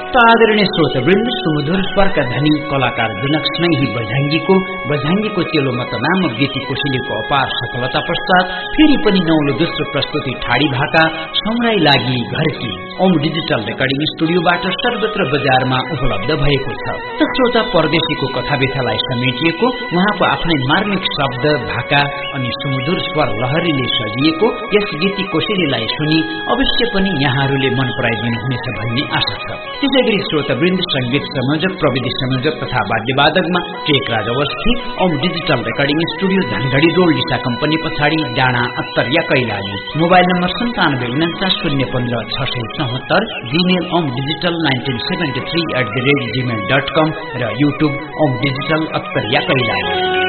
आदरणीय श्रोतवृन्द, सुमधुर स्वरका धनी कलाकार जनक स्नेही बझाङ्गीको चेलो मत नामक गीती कोशिलीको अपार सफलता पश्चात फेरि पनि नौलो दोस्रो प्रस्तुति ठाडी भाका सँगै लागि घरकी ओम डिजिटल रेकर्डिङ स्टुडियोबाट सर्वत्र बजारमा उपलब्ध भएको छ। त श्रोता, परदेशीको कथा व्यथालाई समेटिएको उहाँको आफ्नै मार्मिक शब्द भाका अनि सुमधुर स्वर लहरीले सजिएको यस गीती कोशिलीलाई सुनि अवश्य पनि यहाँहरूले मन पराइदिनु हुनेछ भन्ने आशा छ। त्यसैगरी श्रोतावृन्द, संगीत संयोजक, प्रविधि संयोजक तथा वाद्यवादकमा Tekraj Awasthi, Om digital recording studio Dhangadhi road दिशा कम्पनी पछाडि डाँडा Attariya Kailali. Mobile number 97490674, Gmail omdigital1973@gmail.com र युट्युब ओम डिजिटल अत्तरिया कैलाली।